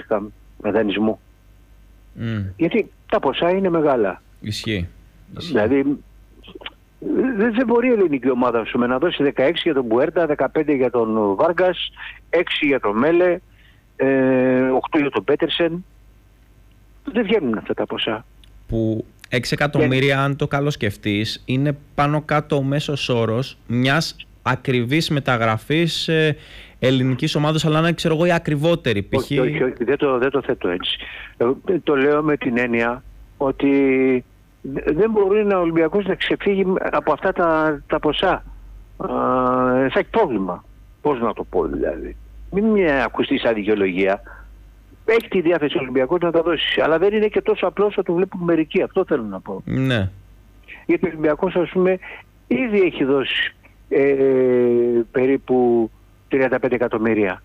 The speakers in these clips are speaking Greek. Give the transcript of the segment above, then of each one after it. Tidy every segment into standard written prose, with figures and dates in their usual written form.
West Ham με δανεισμό. Γιατί τα ποσά είναι μεγάλα. Ισχύει. Δηλαδή δεν μπορεί η ελληνική ομάδα σου να δώσει 16 για τον Μπουέρτα, 15 για τον Βάργκας, 6 για τον Μέλε, 8 για τον Πέτερσεν. Δεν βγαίνουν αυτά τα ποσά. Που 6 εκατομμύρια, αν το καλώς σκεφτείς, είναι πάνω κάτω ο μέσος όρος μιας ακριβής μεταγραφής ελληνικής ομάδας, αλλά να ξέρω εγώ η ακριβότερη. Όχι, δεν το θέτω έτσι. Το λέω με την έννοια ότι δεν μπορεί ο Ολυμπιακός να ξεφύγει από αυτά τα ποσά. Θα έχει πρόβλημα. Πώς να το πω δηλαδή. Μην ακουστεί σαν δικαιολογία. Έχει τη διάθεση ο Ολυμπιακός να τα δώσει. Αλλά δεν είναι και τόσο απλό όσο το βλέπουν μερικοί. Αυτό θέλω να πω. Ναι. Γιατί ο Ολυμπιακός, ας πούμε, ήδη έχει δώσει περίπου 35 εκατομμύρια.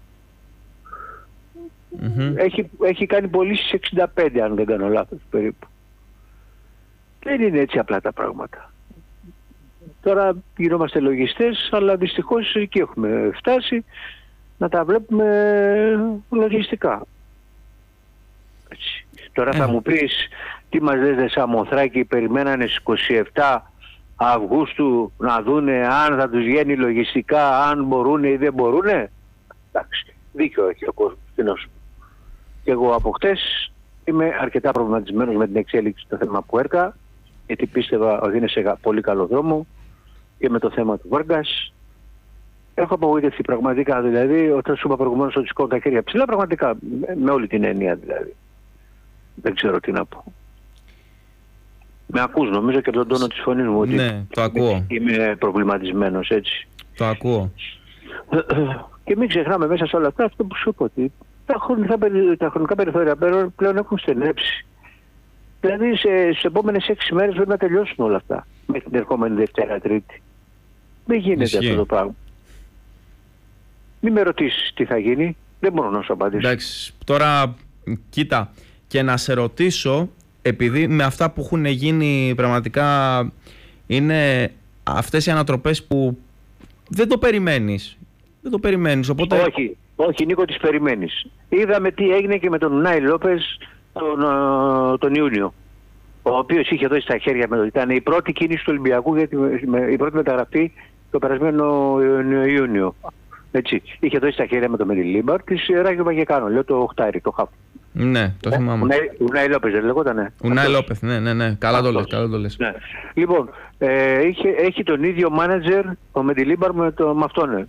Έχει κάνει πωλήσεις 65, αν δεν κάνω λάθος, περίπου. Δεν είναι έτσι απλά τα πράγματα. Τώρα γινόμαστε λογιστές, αλλά δυστυχώς εκεί έχουμε φτάσει να τα βλέπουμε λογιστικά. Έτσι. Τώρα θα μου πεις, τι μας λες Σαμοθράκη, περιμένανε στις 27 Αυγούστου να δούνε αν θα τους βγαίνει λογιστικά, αν μπορούνε ή δεν μπορούνε. Εντάξει, δίκιο έχει ο κόσμος. Και εγώ από χτες είμαι αρκετά προβληματισμένος με την εξέλιξη στο θέμα που έρκα, γιατί πίστευα ότι είναι σε πολύ καλό δρόμο, και με το θέμα του Βάργκας. Έχω απογοητευτεί πραγματικά, δηλαδή, όταν σου είπα προηγουμένως ότι σηκώνω τα χέρια ψηλά, πραγματικά, με όλη την έννοια δηλαδή. Δεν ξέρω τι να πω. Με ακούς νομίζω και τον τόνο της φωνής μου, ότι ναι, το ακούω. Είμαι προβληματισμένος, έτσι. Το ακούω. Και μην ξεχνάμε μέσα σε όλα αυτά αυτό που σου είπα, ότι τα χρονικά περιθώρια πλέον έχουν στενέψει. Δηλαδή στις επόμενες 6 μέρες πρέπει να τελειώσουν όλα αυτά με την ερχόμενη Δευτέρα Τρίτη. Δεν γίνεται αυτό το πράγμα. Μην με ρωτήσεις τι θα γίνει, δεν μπορώ να σου απαντήσω. Εντάξει, τώρα κοίτα, και να σε ρωτήσω, επειδή με αυτά που έχουν γίνει πραγματικά είναι αυτές οι ανατροπές που δεν το περιμένεις. Δεν το περιμένεις, οπότε... Όχι Νίκο, τις περιμένεις. Είδαμε τι έγινε και με τον Ουνάι Λόπες τον Ιούνιο, ο οποίος είχε δώσει στα χέρια με το... Ήταν η πρώτη κίνηση του Ολυμπιακού, γιατί η πρώτη μεταγραφή το περασμένο Ιούνιο. Έτσι. Είχε δώσει στα χέρια με το Μεντιλίμπαρ της Ράγιο Βαγεκάνο, λέω το οχτάρι, το χαφ. Ναι, το θυμάμαι. Ουνάι Λόπες δεν λέγότανε. Ουνάι Λόπες, ναι. Καλά το λες. Ναι. Λοιπόν, έχει τον ίδιο μάνατζερ ο Μεντιλίμπαρ με αυτόν,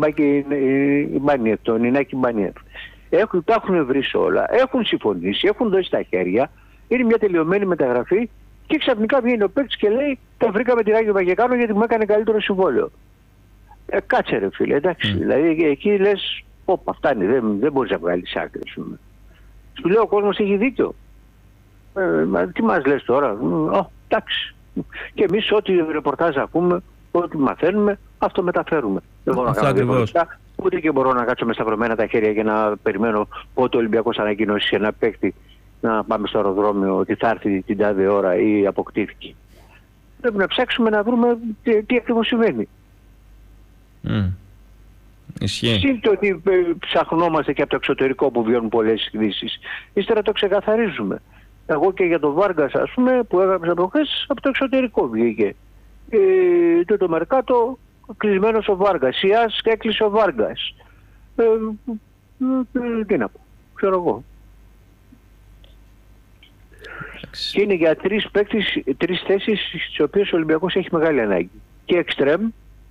τον Ινάκη Μπάνιεφ. Τα έχουν βρει όλα, έχουν συμφωνήσει, έχουν δώσει τα χέρια, είναι μια τελειωμένη μεταγραφή και ξαφνικά βγαίνει ο παίκτης και λέει τα βρήκαμε τη Ράγιο Βαγεκάνο γιατί μου έκανε καλύτερο συμβόλαιο. Κάτσε ρε φίλε, εντάξει, δηλαδή εκεί λες, όπα φτάνει, δεν μπορείς να βγάλεις άκρη. Σου λέω ο κόσμος έχει δίκιο. Τι μας λες τώρα, εντάξει. Και εμείς ό,τι ρεπορτάζ ακούμε, ό,τι μαθαίνουμε, αυτό μεταφέρουμε. Δεν μπορώ να κάνω διαφορετικά, ούτε και μπορώ να κάτσω με σταυρωμένα τα χέρια και να περιμένω πότε ο Ολυμπιακός ανακοινώσει ένα παίκτη να πάμε στο αεροδρόμιο ότι θα έρθει την τάδε ώρα ή αποκτήθηκε. Πρέπει να ψάξουμε να βρούμε τι ακριβώς συμβαίνει. Ισχύει. το ότι ψαχνόμαστε και από το εξωτερικό που βγαίνουν πολλές ειδήσεις. Ύστερα το ξεκαθαρίζουμε. Εγώ και για τον Βάργκας, ας πούμε, που έγραψα προχθές, από το εξωτερικό βγήκε. Το Μερκάτο κλεισμένος ο Βάργκας. Η ΑΣ έκλεισε ο Βάργκας. Τι να πω, ξέρω εγώ. Και είναι για τρεις θέσεις στις οποίες ο Ολυμπιακός έχει μεγάλη ανάγκη. Και εξτρέμ,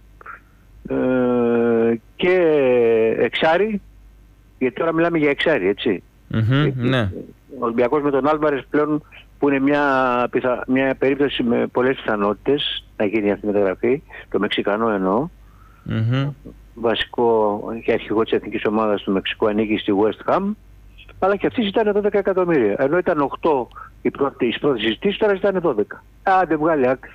και εξάρι, γιατί τώρα μιλάμε για εξάρι, έτσι. Ναι. Ο Ολυμπιακός με τον Άλβαρες πλέον, που είναι μια περίπτωση με πολλές πιθανότητες να γίνει αυτή η μεταγραφή, το Μεξικανό εννοώ, βασικό και αρχηγό της εθνικής ομάδας του Μεξικού, ανήκει στη West Ham, αλλά και αυτής ήταν 12 εκατομμύρια, ενώ ήταν 8 οι πρώτες συζητήσεις, τώρα ήταν 12. Άντε βγάλει άκρη.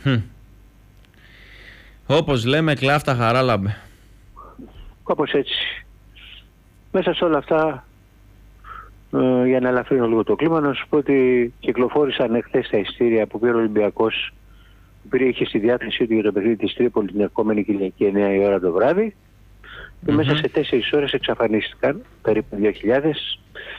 Όπως λέμε, κλάφτα χαράλαμπε. Κάπως έτσι. Μέσα σε όλα αυτά, για να ελαφρύνω λίγο το κλίμα, να σου πω ότι κυκλοφόρησαν εχθές τα ειστήρια που πήρε ο Ολυμπιακός, που είχε στη διάθεσή του για το παιχνίδι της Τρίπολη την ερχόμενη Κυριακή 9 η ώρα το βράδυ, και μέσα σε 4 ώρες εξαφανίστηκαν περίπου 2.000.